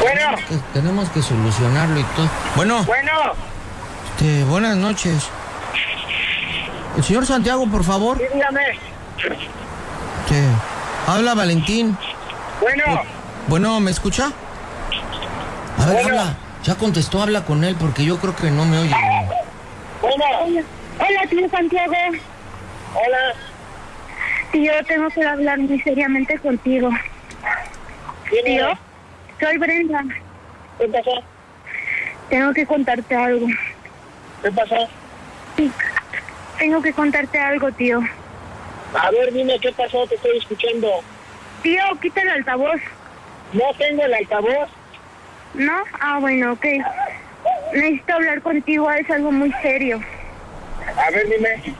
Bueno. Tenemos que solucionarlo y todo. Bueno. Buenas noches. El señor Santiago, por favor. Sí, dígame. Habla Valentín. Bueno, ¿me escucha? A ver, habla. Ya contestó, habla con él porque yo creo que no me oye. Hola, tío Santiago. Hola. Tío, tengo que hablar muy seriamente contigo. Tío, soy Brenda. ¿Qué pasó? Tengo que contarte algo. ¿Qué pasó? Sí, tengo que contarte algo, tío. A ver, dime qué pasó, te estoy escuchando. Tío, quita el altavoz. No tengo el altavoz. ¿No? Ah, bueno, ok. Necesito hablar contigo, es algo muy serio. A ver, dime.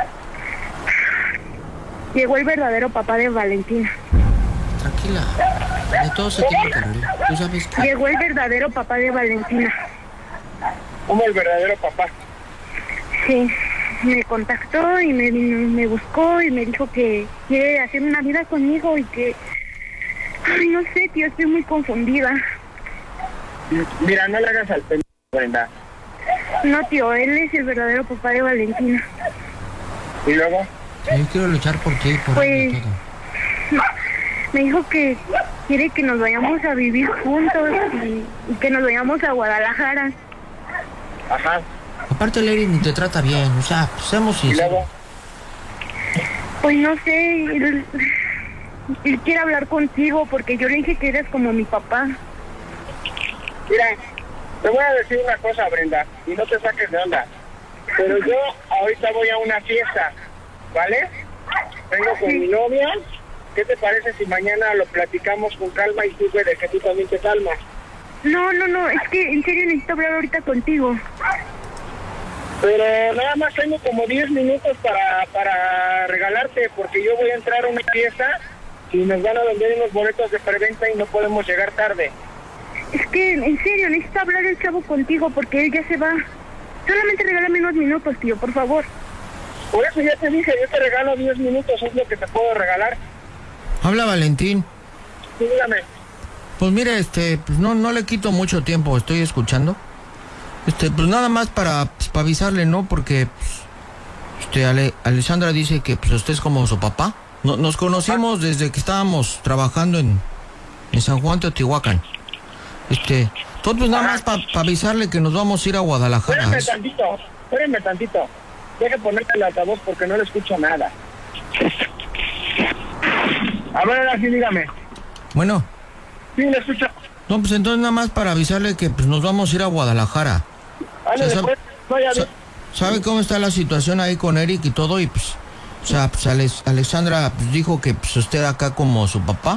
Llegó el verdadero papá de Valentina. Tranquila, de todo se tiene que arreglar. Tú sabes que... Llegó el verdadero papá de Valentina. ¿Cómo el verdadero papá? Sí, me contactó y me buscó y me dijo que quiere hacer una vida conmigo y que... Ay, no sé, tío, estoy muy confundida. Mira, no le hagas al pendejo, Brenda. No, tío, él es el verdadero papá de Valentina. ¿Y luego? Yo quiero luchar por ti, por Pues... todo. Me dijo que quiere que nos vayamos a vivir juntos y que nos vayamos a Guadalajara. Ajá. Aparte, el Eri ni te trata bien, o sea, pues seamos ¿Y sinceros. luego? Pues no sé, él quiere hablar contigo porque yo le dije que eres como mi papá. Mira, te voy a decir una cosa, Brenda, y no te saques de onda. Pero yo ahorita voy a una fiesta, ¿vale? Vengo con mi novia. ¿Qué te parece si mañana lo platicamos con calma y tú de que tú también te calmas? No, es que en serio necesito hablar ahorita contigo. Pero nada más tengo como 10 minutos para regalarte, porque yo voy a entrar a una fiesta y nos van a vender unos boletos de preventa y no podemos llegar tarde. Es que en serio necesito hablar el chavo contigo porque él ya se va. Solamente regálame unos minutos, tío, por favor. Por eso ya te dije, yo te regalo 10 minutos, es lo que te puedo regalar. Habla Valentín. Sí, dígame. Pues mire, pues no le quito mucho tiempo, estoy escuchando. Pues nada más para avisarle, ¿no? Porque Alessandra dice que pues usted es como su papá. Nos conocimos desde que estábamos trabajando en San Juan Teotihuacán. Todo pues nada más para avisarle que nos vamos a ir a Guadalajara. Espérame tantito. Deja ponerte el altavoz porque no le escucho nada. A ver, ahora sí, dígame. Bueno. Sí, le escucho. No, pues entonces nada más para avisarle que pues nos vamos a ir a Guadalajara. Vale, después ¿Sabe cómo está la situación ahí con Eric y todo? Y pues, Alessandra pues, dijo que pues usted acá como su papá.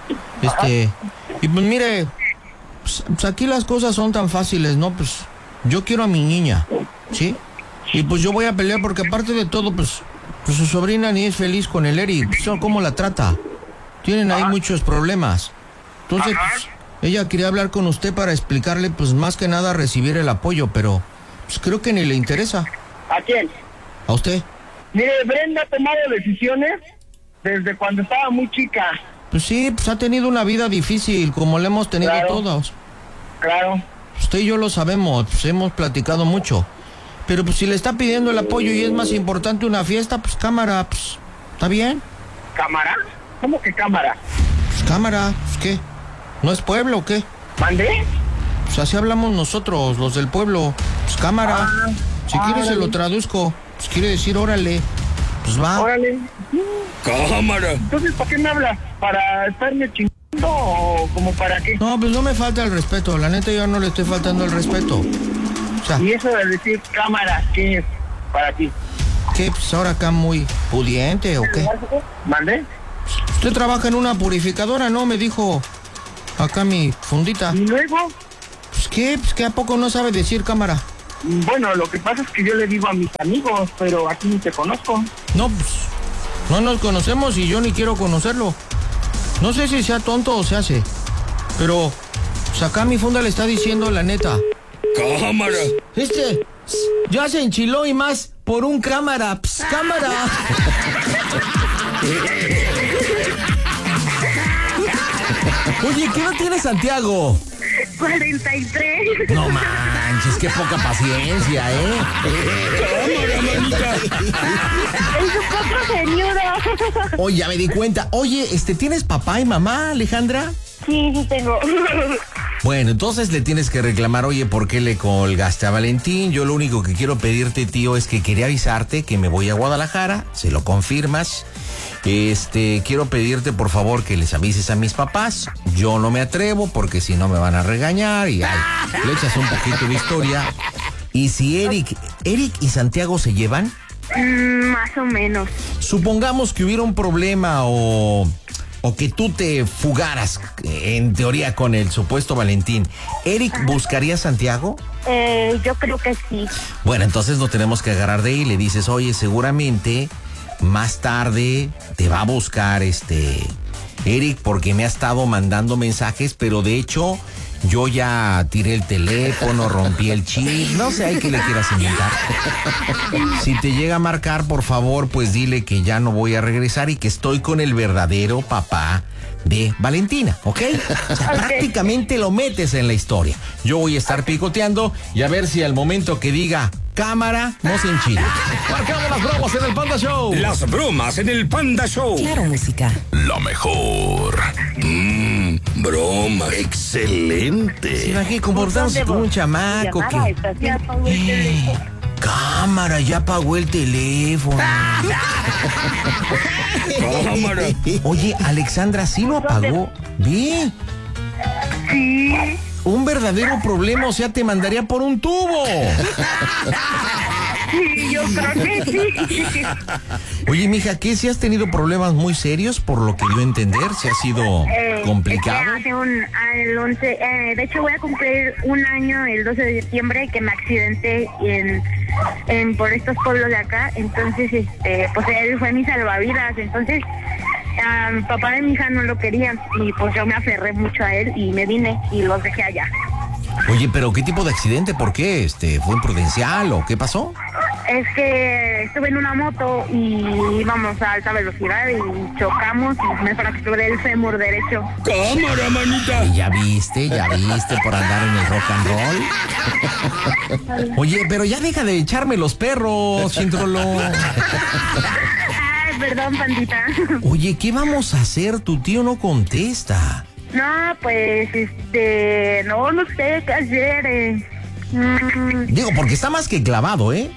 Y pues mire, pues aquí las cosas son tan fáciles, ¿no? Pues yo quiero a mi niña, ¿sí? Y pues yo voy a pelear porque aparte de todo, pues su sobrina ni es feliz con el Eric. Pues, ¿cómo la trata? Tienen ahí muchos problemas. Entonces, pues, ella quería hablar con usted para explicarle, pues más que nada recibir el apoyo, pero pues creo que ni le interesa. ¿A quién? ¿A usted? Mire, Brenda ha tomado decisiones desde cuando estaba muy chica. Pues sí, pues ha tenido una vida difícil, como la hemos tenido todos. Claro. Usted y yo lo sabemos, pues hemos platicado mucho. Pero pues si le está pidiendo el apoyo y es más importante una fiesta, pues cámara, pues, ¿está bien? ¿Cámara? ¿Cómo que cámara? Pues cámara, pues ¿qué? ¿No es pueblo o qué? ¿Mandé? Pues así hablamos nosotros, los del pueblo. Pues cámara. Si quiere se lo traduzco. Pues quiere decir órale. Pues va. Órale. Cámara. Entonces, ¿para qué me hablas? ¿Para estarme chingando o como para qué? No, pues no me falta el respeto. La neta yo no le estoy faltando el respeto. O sea, ¿y eso de decir cámara qué es para ti? ¿qué? Pues ahora acá muy pudiente o qué. ¿Mandé? Usted trabaja en una purificadora, ¿no? Me dijo acá mi fundita. ¿Y luego? Pues qué, pues que a poco no sabe decir cámara. Bueno, lo que pasa es que yo le digo a mis amigos, pero aquí ni te conozco. No, pues no nos conocemos y yo ni quiero conocerlo. No sé si sea tonto o se hace, pero pues acá mi funda le está diciendo la neta. Cámara. Ya se enchiló y más por un cámara. Pss, cámara. Oye, ¿qué no tiene Santiago? 43. No manches, qué poca paciencia, Cámara, manita. Es un poco señora. Oye, ya me di cuenta. Oye, ¿tienes papá y mamá, Alejandra? Sí, sí tengo. Bueno, entonces le tienes que reclamar, oye, ¿por qué le colgaste a Valentín? Yo lo único que quiero pedirte, tío, es que quería avisarte que me voy a Guadalajara, se lo confirmas. Quiero pedirte, por favor, que les avises a mis papás. Yo no me atrevo porque si no me van a regañar y ay, le echas un poquito de historia. Y si Eric y Santiago se llevan, Más o menos. supongamos que hubiera un problema o que tú te fugaras, en teoría, con el supuesto Valentín, ¿Eric buscaría a Santiago? Yo creo que sí. Bueno, entonces no tenemos que agarrar de ahí. Le dices, oye, seguramente más tarde te va a buscar Eric porque me ha estado mandando mensajes, pero de hecho yo ya tiré el teléfono, rompí el chip, no sé, hay que le quieras inventar. Si te llega a marcar, por favor, pues dile que ya no voy a regresar y que estoy con el verdadero papá de Valentina, ¿ok? O sea, prácticamente lo metes en la historia. Yo voy a estar picoteando y a ver si al momento que diga cámara, no se enchila. Marcamos las bromas en el Panda Show. Las bromas en el Panda Show. Claro, música. La mejor. Broma. Excelente. Imagínate comportarse como un chamaco que... Cámara, ya apagó el teléfono. Cámara. Oye, Alexandra, ¿sí lo apagó? ¿Ve? Sí. Un verdadero problema, o sea, te mandaría por un tubo. Sí, yo creo que sí. Oye, mija, ¿qué? ¿Si has tenido problemas muy serios por lo que dio a entender? ¿Si ha sido complicado? Hace al 11, de hecho voy a cumplir un año el 12 de septiembre que me accidenté por estos pueblos de acá. Entonces, pues él fue mi salvavidas. Entonces, papá de mi hija no lo quería y pues yo me aferré mucho a él y me vine y los dejé allá. Oye, pero ¿qué tipo de accidente? ¿Por qué? ¿Fue imprudencial o qué pasó? Es que estuve en una moto y íbamos a alta velocidad y chocamos y me fracturé el fémur derecho. Cámara, manita. Ya viste por andar en el rock and roll. Oye, pero ya deja de echarme los perros, Chintrolo. Ay, perdón, pandita. Oye, ¿qué vamos a hacer? Tu tío no contesta. No, pues, no sé qué hacer. Digo, porque está más que clavado, ¿eh?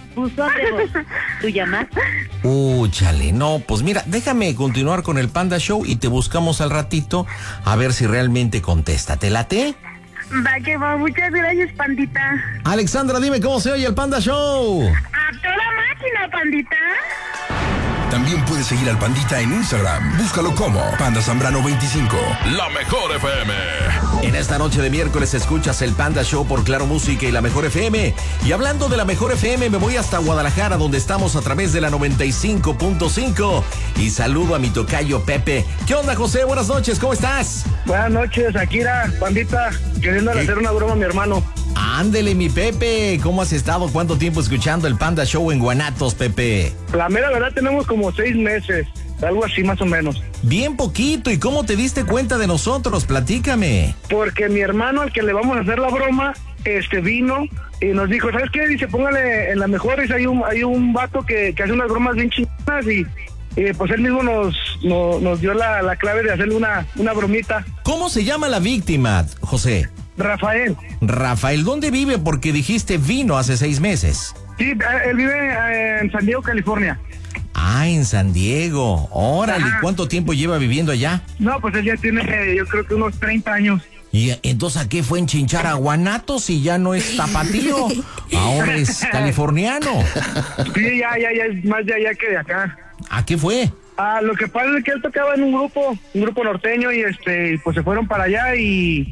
¿Tú llamaste? Chale, no, pues mira, déjame continuar con el Panda Show y te buscamos al ratito a ver si realmente contesta. ¿Te late? Va que va, muchas gracias, pandita. Alexandra, dime cómo se oye el Panda Show. A toda máquina, pandita. También puedes seguir al Pandita en Instagram. Búscalo como Panda Zambrano 25. La mejor FM. En esta noche de miércoles escuchas el Panda Show por Claro Música y La Mejor FM. Y hablando de La Mejor FM, me voy hasta Guadalajara, donde estamos a través de la 95.5. Y saludo a mi tocayo Pepe. ¿Qué onda, José? Buenas noches, ¿cómo estás? Buenas noches, Akira, pandita, queriéndole hacer una broma a mi hermano. Ándele, mi Pepe. ¿Cómo has estado? ¿Cuánto tiempo escuchando el Panda Show en Guanatos, Pepe? La mera verdad tenemos como 6 meses, algo así más o menos. Bien poquito. ¿Y cómo te diste cuenta de nosotros? Platícame. Porque mi hermano, al que le vamos a hacer la broma, vino y nos dijo, ¿sabes qué? Dice, póngale en La Mejor, hay un vato que hace unas bromas bien chingonas y pues él mismo nos dio la clave de hacerle una bromita. ¿Cómo se llama la víctima, José? Rafael, ¿dónde vive? Porque dijiste vino hace 6 meses. Sí, él vive en San Diego, California. Ah, en San Diego. Órale, ¿cuánto tiempo lleva viviendo allá? No, pues él ya tiene, yo creo que unos 30 años. ¿Y entonces a qué fue enchinchar a Guanatos si ya no es tapatío? Ahora es californiano. Sí, ya es más de allá que de acá. ¿A qué fue? Lo que pasa es que él tocaba en un grupo norteño y pues se fueron para allá y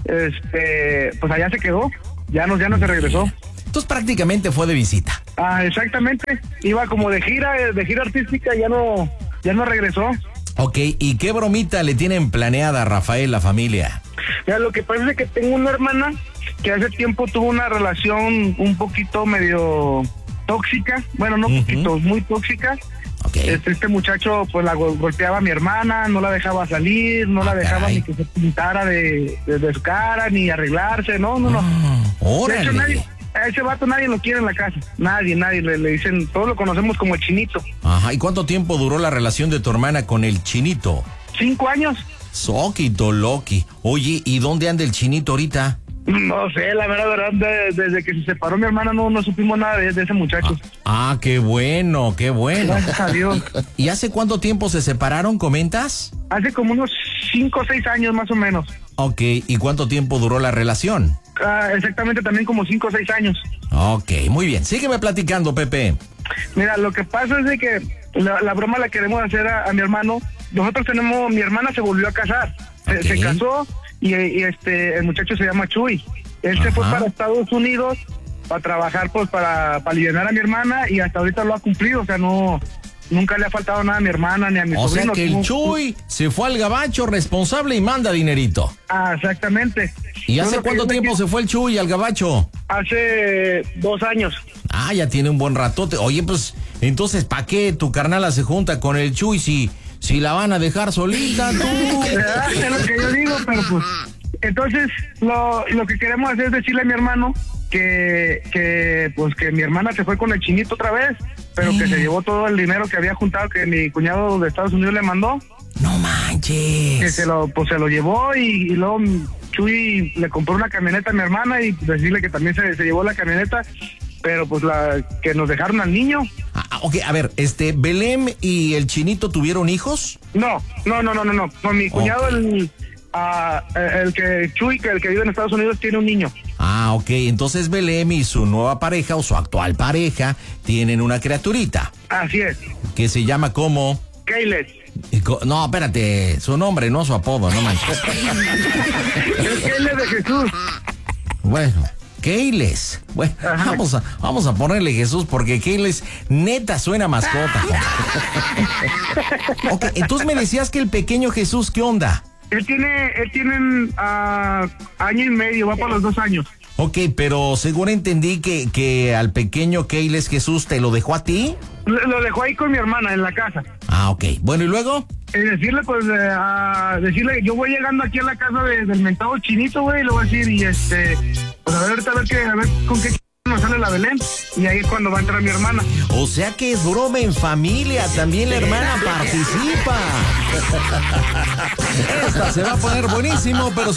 pues allá se quedó, ya no se regresó. Entonces prácticamente fue de visita. Exactamente, iba como de gira artística, ya no regresó. Ok, ¿y qué bromita le tienen planeada a Rafael, la familia? Ya, lo que pasa es que tengo una hermana que hace tiempo tuvo una relación un poquito medio tóxica, bueno, no poquito, muy tóxica. Ok. Este muchacho pues la golpeaba a mi hermana, no la dejaba salir, no la dejaba caray. ni que se pintara de su cara, ni arreglarse, no. De hecho, Órale. a ese vato nadie lo quiere en la casa, nadie, le dicen, todos lo conocemos como el Chinito. Ajá, ¿y cuánto tiempo duró la relación de tu hermana con el Chinito? 5 años. Soquito Loki. Oye, ¿y dónde anda el Chinito ahorita? No sé, la verdad, desde que se separó mi hermana no supimos nada de ese muchacho. Qué bueno, qué bueno. Gracias a Dios. ¿Y hace cuánto tiempo se separaron, comentas? Hace como unos 5 o 6 años más o menos. Ok, ¿y cuánto tiempo duró la relación? Exactamente, también como 5 o 6 años. Ok, muy bien. Sígueme platicando, Pepe. Mira, lo que pasa es de que la broma la queremos hacer a mi hermano. Nosotros mi hermana se volvió a casar. Se casó y el muchacho se llama Chuy. Él se fue para Estados Unidos para trabajar, pues para aliviar a mi hermana, y hasta ahorita lo ha cumplido. O sea, nunca le ha faltado nada a mi hermana ni a mi sobrino. O sea que el Chuy se fue al gabacho responsable y manda dinerito. Exactamente. ¿Y hace cuánto tiempo se fue el Chuy al gabacho? Hace 2 años. Ya tiene un buen ratote. Oye, pues, entonces, ¿para qué tu carnala se junta con el Chuy si la van a dejar solita, tú? Es lo que yo digo, pero pues... Entonces, lo que queremos hacer es decirle a mi hermano que mi hermana se fue con el Chinito otra vez, pero que se llevó todo el dinero que había juntado, que mi cuñado de Estados Unidos le mandó. No manches. Que se lo llevó, y luego Chuy le compró una camioneta a mi hermana, y decirle que también se llevó la camioneta, pero pues que nos dejaron al niño. Ok, a ver, ¿Belém y el Chinito tuvieron hijos? No. Con mi cuñado, el que Chuy, el que vive en Estados Unidos, tiene un niño. Ok, entonces Belém y su nueva pareja o su actual pareja tienen una criaturita. Así es. Que se llama ¿cómo? Kayles. No, espérate, su nombre, no su apodo, no manches. Es Kayles de Jesús. Bueno, Kayles. Bueno, vamos a ponerle Jesús porque Kayles neta suena mascota. Ok, entonces me decías que el pequeño Jesús, ¿qué onda? Él tiene año y medio, va para los 2 años. Ok, pero según entendí que al pequeño Kayles Jesús te lo dejó a ti. Lo dejó ahí con mi hermana en la casa. Ok. Bueno, ¿y luego? Decirle, decirle, yo voy llegando aquí a la casa del mentado Chinito, güey, y le voy a decir, pues a ver con qué nos sale la Belén, y ahí es cuando va a entrar mi hermana. O sea que es broma en familia, también la hermana participa. Esta se va a poner buenísimo, pero